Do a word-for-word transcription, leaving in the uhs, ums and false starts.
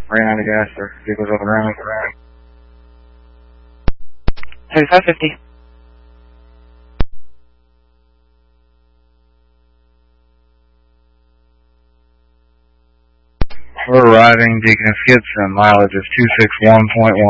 Ran out of gas, sir. Vehicle's up and running. thirty-five fifty. We're arriving, Deacon of Gibson. Mileage is two six one point one.